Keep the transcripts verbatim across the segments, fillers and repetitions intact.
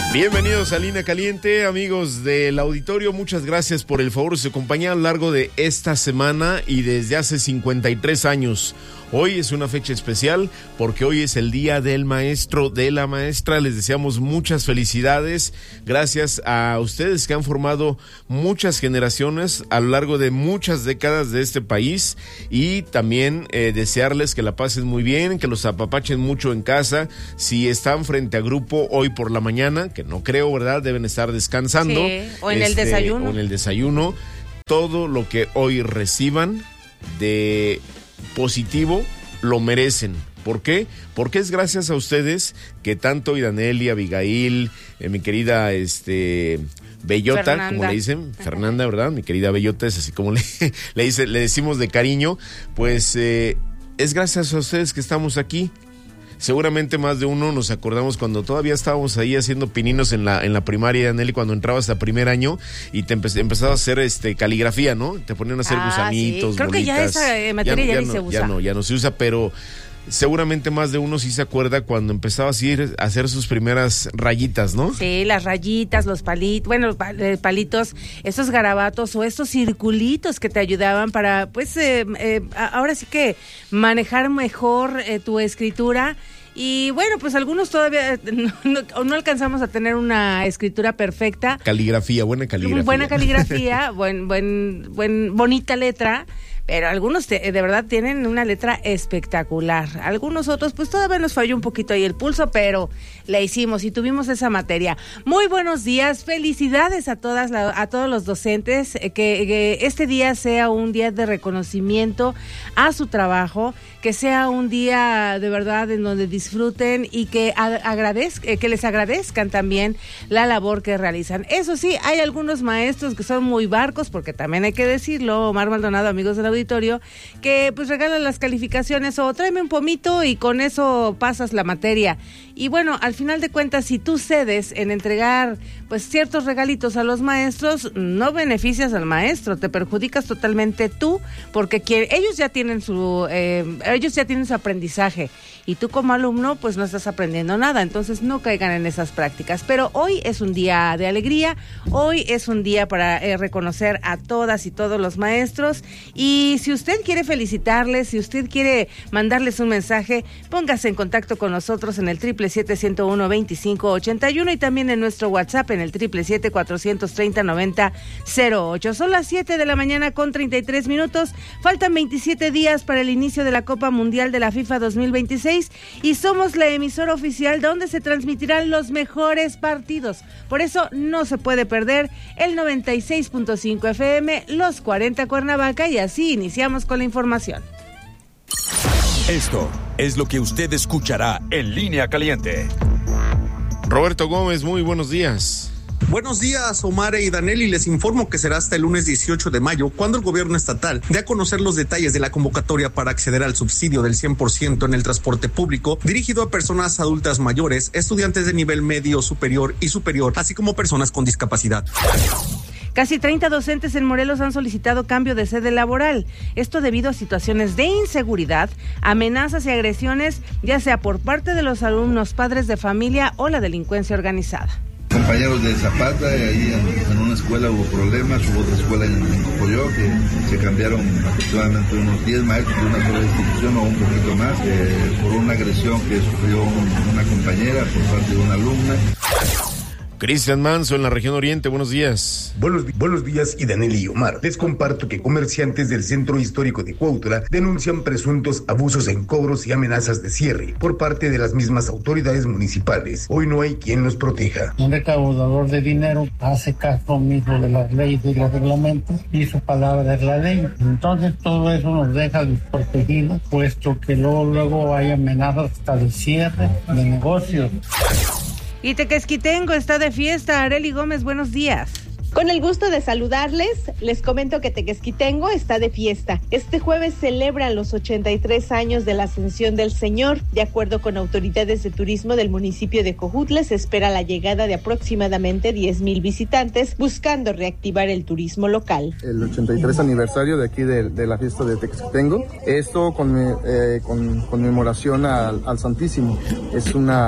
Bienvenidos a Línea Caliente, amigos del auditorio. Muchas gracias por el favor de su compañía a lo largo de esta semana y desde hace cincuenta y tres años. Hoy es una fecha especial porque hoy es el Día del Maestro, de la Maestra. Les deseamos muchas felicidades. Gracias a ustedes que han formado muchas generaciones a lo largo de muchas décadas de este país. Y también eh, desearles que la pasen muy bien, que los apapachen mucho en casa. Si están frente a grupo hoy por la mañana, que no creo, ¿verdad? Deben estar descansando. Sí, o en este, el desayuno. O en el desayuno. Todo lo que hoy reciban de positivo lo merecen. ¿Por qué? Porque es gracias a ustedes que tanto Idaneli, Abigail, eh, mi querida este Bellota, Fernanda. como le dicen, Fernanda, ¿verdad? Mi querida Bellota, es así como le, le, dice, le decimos de cariño, pues eh, es gracias a ustedes que estamos aquí. Seguramente más de uno nos acordamos cuando todavía estábamos ahí haciendo pininos en la en la primaria, Nelly, cuando entrabas a primer año y te empe- empezabas a hacer este caligrafía, ¿no? Te ponían a hacer Ah, gusanitos, sí. Creo bolitas. que ya esa eh, materia ya, ya ni no, se usa. Ya no, ya no se usa, pero seguramente más de uno sí se acuerda cuando empezabas a ir a hacer sus primeras rayitas, ¿no? Sí, las rayitas, los palitos, bueno, palitos, esos garabatos o estos circulitos que te ayudaban para, pues, eh, eh, ahora sí que manejar mejor eh, tu escritura. Y bueno, pues algunos todavía no, no, no alcanzamos a tener una escritura perfecta. Caligrafía, buena caligrafía. Buena caligrafía, buen, buen, buen, bonita letra. Pero algunos te, de verdad tienen una letra espectacular. Algunos otros, pues todavía nos falló un poquito ahí el pulso, pero la hicimos y tuvimos esa materia. Muy buenos días, felicidades a todas, la, a todos los docentes, eh, que, que este día sea un día de reconocimiento a su trabajo, que sea un día de verdad en donde disfruten y que agradez, eh, que les agradezcan también la labor que realizan. Eso sí, hay algunos maestros que son muy barcos, porque también hay que decirlo, Omar Maldonado, amigos del auditorio, que pues regalan las calificaciones o tráeme un pomito y con eso pasas la materia. Y bueno, al final de cuentas, si tú cedes en entregar pues ciertos regalitos a los maestros, no beneficias al maestro, te perjudicas totalmente tú, porque quien, ellos ya tienen su eh, ellos ya tienen su aprendizaje y tú como alumno pues no estás aprendiendo nada, entonces no caigan en esas prácticas. Pero hoy es un día de alegría, hoy es un día para eh, reconocer a todas y todos los maestros. Y si usted quiere felicitarles, si usted quiere mandarles un mensaje, póngase en contacto con nosotros en el triple siete, ciento uno, veinticinco ochenta y uno y también en nuestro WhatsApp en el triple siete, cuatrocientos treinta, noventa, cero ocho. Son las siete de la mañana con treinta y tres minutos. Faltan veintisiete días para el inicio de la Copa Mundial de la FIFA dos mil veintiséis y somos la emisora oficial donde se transmitirán los mejores partidos. Por eso no se puede perder el noventa y seis punto cinco F M, los cuarenta Cuernavaca, y así iniciamos con la información. Esto es lo que usted escuchará en Línea Caliente. Roberto Gómez, muy buenos días. Buenos días, Omar y Daneli. Les informo que será hasta el lunes dieciocho de mayo cuando el gobierno estatal dé a conocer los detalles de la convocatoria para acceder al subsidio del cien por ciento en el transporte público dirigido a personas adultas mayores, estudiantes de nivel medio, superior y superior, así como personas con discapacidad. Casi treinta docentes en Morelos han solicitado cambio de sede laboral. Esto debido a situaciones de inseguridad, amenazas y agresiones, ya sea por parte de los alumnos, padres de familia o la delincuencia organizada. Compañeros de Zapata, ahí en, en una escuela hubo problemas, hubo otra escuela en, en Cocoyó que se cambiaron aproximadamente unos diez maestros de una sola institución o un poquito más eh, por una agresión que sufrió un, una compañera por parte de una alumna. Cristian Manso en la región oriente, buenos días. Buenos, buenos días, Idaneli y Omar. Les comparto que comerciantes del centro histórico de Cuautla denuncian presuntos abusos en cobros y amenazas de cierre por parte de las mismas autoridades municipales. Hoy no hay quien los proteja. Un recaudador de dinero hace caso omiso de las leyes y los reglamentos y su palabra es la ley. Entonces todo eso nos deja desprotegidos, puesto que luego, luego hay amenazas hasta de cierre de negocios. Y Tequesquitengo está de fiesta. Arely Gómez, buenos días. Con el gusto de saludarles, les comento que Tequesquitengo está de fiesta. Este jueves celebran los ochenta y tres años de la Ascensión del Señor. De acuerdo con autoridades de turismo del municipio de Cojutla, se espera la llegada de aproximadamente diez mil visitantes, buscando reactivar el turismo local. El ochenta y tres aniversario de aquí de, de la fiesta de Tequesquitengo. Esto con, eh, con conmemoración al, al Santísimo. Es una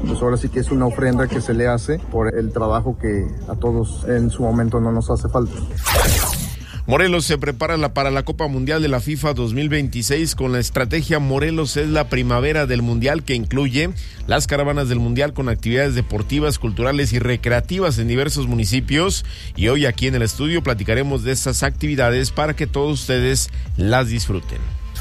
pues ahora sí que es una ofrenda que se le hace por el trabajo que a todos en su momento no nos hace falta. Morelos se prepara la, para la Copa Mundial de la FIFA dos mil veintiséis con la estrategia Morelos es la primavera del Mundial, que incluye las caravanas del Mundial con actividades deportivas, culturales y recreativas en diversos municipios. Y hoy aquí en el estudio platicaremos de estas actividades para que todos ustedes las disfruten.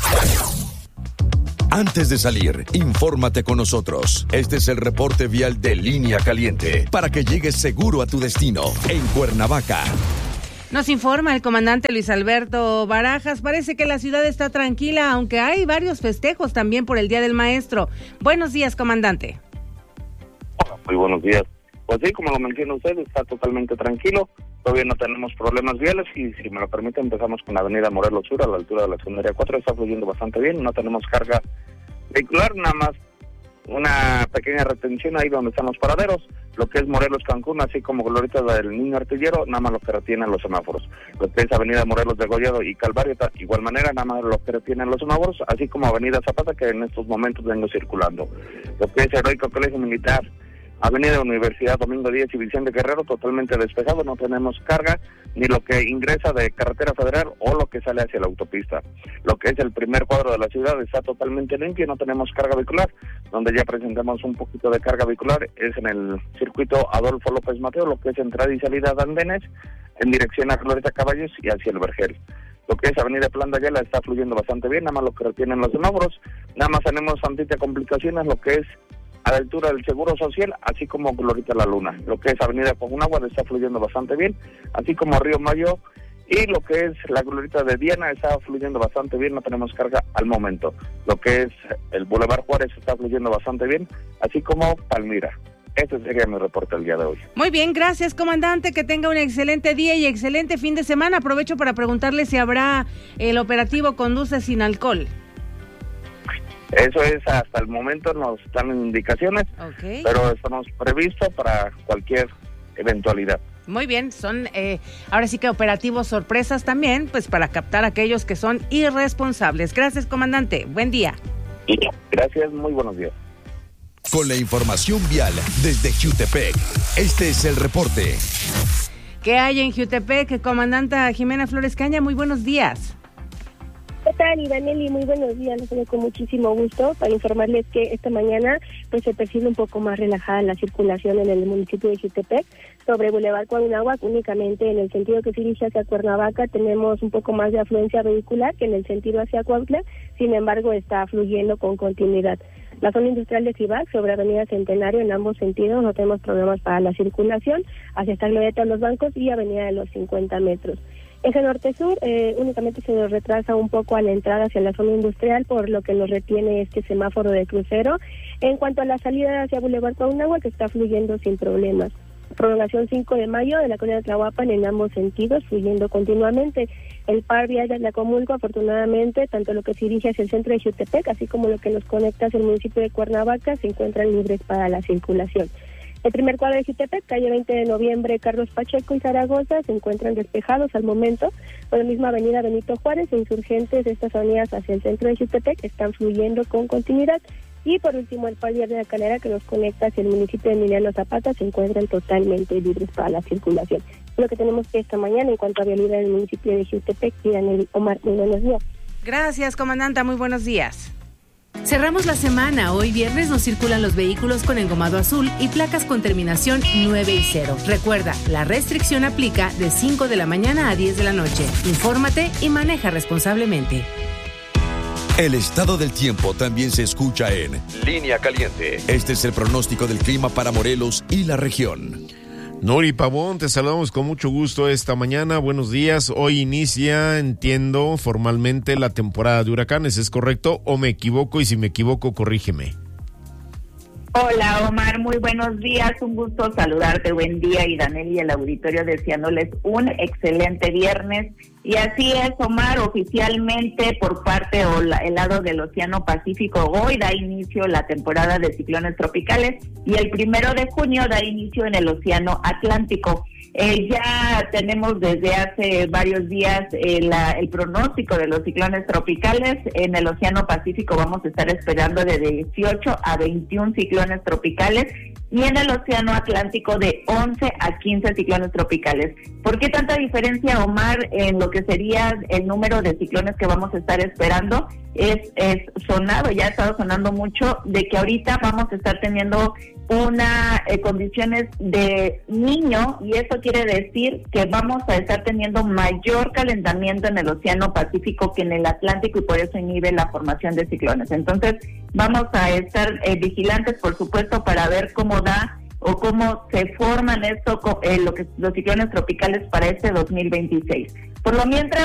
Antes de salir, infórmate con nosotros. Este es el reporte vial de Línea Caliente para que llegues seguro a tu destino en Cuernavaca. Nos informa el comandante Luis Alberto Barajas. Parece que la ciudad está tranquila, aunque hay varios festejos también por el Día del Maestro. Buenos días, comandante. Hola, muy buenos días. Pues sí, como lo menciona usted, está totalmente tranquilo. Todavía no tenemos problemas viales y, si me lo permite, empezamos con la avenida Morelos Sur a la altura de la secundaria cuatro. Está fluyendo bastante bien, no tenemos carga vehicular, nada más una pequeña retención ahí donde están los paraderos, lo que es Morelos Cancún, así como Glorieta del Niño Artillero, nada más lo que retienen los semáforos. Lo que es avenida Morelos de Gollado y Calvario, igual manera, nada más lo que retienen los semáforos, así como avenida Zapata, que en estos momentos vengo circulando. Lo que es Heroico Colegio Militar, avenida Universidad Domingo Díaz y Vicente Guerrero, totalmente despejado, no tenemos carga, ni lo que ingresa de carretera federal o lo que sale hacia la autopista. Lo que es el primer cuadro de la ciudad está totalmente limpio, no tenemos carga vehicular. Donde ya presentamos un poquito de carga vehicular es en el circuito Adolfo López Mateo, lo que es entrada y salida de andenes, en dirección a Glorieta Caballos y hacia el Vergel. Lo que es avenida Plan de Ayala está fluyendo bastante bien, nada más lo que retienen los semáforos. Nada más tenemos tantita complicaciones, lo que es a la altura del Seguro Social, así como Glorieta La Luna. Lo que es avenida Comunagua está fluyendo bastante bien, así como Río Mayo, y lo que es la Glorieta de Diana está fluyendo bastante bien, no tenemos carga al momento. Lo que es el Boulevard Juárez está fluyendo bastante bien, así como Palmira. Ese sería mi reporte el día de hoy. Muy bien, gracias, comandante, que tenga un excelente día y excelente fin de semana. Aprovecho para preguntarle si habrá el operativo Conduce sin alcohol. Eso es, hasta el momento nos dan indicaciones, okay, pero estamos previstos para cualquier eventualidad. Muy bien, son eh, ahora sí que operativos sorpresas también, pues para captar a aquellos que son irresponsables. Gracias, comandante, buen día. Gracias, muy buenos días. Con la información vial desde Jutepec, este es el reporte. ¿Qué hay en Jutepec? Comandanta Jimena Flores Caña, muy buenos días. ¿Qué tal, Ivaneli? Muy buenos días, les saludo con muchísimo gusto para informarles que esta mañana pues se percibe un poco más relajada la circulación en el municipio de Jutepec. Sobre Boulevard Coahuinahuac, únicamente en el sentido que se dirige hacia Cuernavaca tenemos un poco más de afluencia vehicular que en el sentido hacia Cuautla, sin embargo está fluyendo con continuidad. La zona industrial de Cibac, sobre Avenida Centenario, en ambos sentidos no tenemos problemas para la circulación, hacia esta glorieta de los bancos y Avenida de los cincuenta metros. Eje norte-sur eh, únicamente se nos retrasa un poco a la entrada hacia la zona industrial, por lo que nos retiene este semáforo de crucero. En cuanto a la salida hacia Boulevard Coahuinahuac, que está fluyendo sin problemas. Prolongación cinco de mayo de la colonia de Tlahuapan en ambos sentidos, fluyendo continuamente. El par vial de Atlacomulco, afortunadamente, tanto lo que se dirige hacia el centro de Jutepec, así como lo que nos conecta hacia el municipio de Cuernavaca, se encuentran libres para la circulación. El primer cuadro de Jutepec, calle veinte de noviembre, Carlos Pacheco y Zaragoza, se encuentran despejados al momento. Por la misma avenida Benito Juárez, e insurgentes de estas avenidas hacia el centro de Jutepec están fluyendo con continuidad. Y por último, el par vial de la Calera, que nos conecta hacia el municipio de Emiliano Zapata, se encuentran totalmente libres para la circulación. Es lo que tenemos que esta mañana en cuanto a vialidad del municipio de Jutepec. Y Daniel Omar, muy buenos días. Gracias, comandanta, muy buenos días. Cerramos la semana. Hoy viernes no circulan los vehículos con engomado azul y placas con terminación nueve y cero. Recuerda, la restricción aplica de cinco de la mañana a diez de la noche. Infórmate y maneja responsablemente. El estado del tiempo también se escucha en Línea Caliente. Este es el pronóstico del clima para Morelos y la región. Nori Pavón, te saludamos con mucho gusto esta mañana. Buenos días. Hoy inicia, entiendo, formalmente la temporada de huracanes. ¿Es correcto o me equivoco? Y si me equivoco, corrígeme. Hola, Omar. Muy buenos días. Un gusto saludarte. Buen día. Y Daniel y el auditorio deseándoles un excelente viernes. Y así es, Omar, oficialmente por parte o la, el lado del Océano Pacífico, hoy da inicio la temporada de ciclones tropicales y el primero de junio da inicio en el Océano Atlántico. Eh, ya tenemos desde hace varios días eh, la, el pronóstico de los ciclones tropicales. En el Océano Pacífico vamos a estar esperando de dieciocho a veintiún ciclones tropicales y en el Océano Atlántico de once a quince ciclones tropicales. ¿Por qué tanta diferencia, Omar, en lo que sería el número de ciclones que vamos a estar esperando? Es, es sonado, ya ha estado sonando mucho, de que ahorita vamos a estar teniendo una eh, condiciones de niño, y eso quiere decir que vamos a estar teniendo mayor calentamiento en el Océano Pacífico que en el Atlántico, y por eso inhibe la formación de ciclones. Entonces vamos a estar eh, vigilantes, por supuesto, para ver cómo da o cómo se forman esto, eh, lo que los ciclones tropicales para este dos mil veintiséis. Por lo mientras,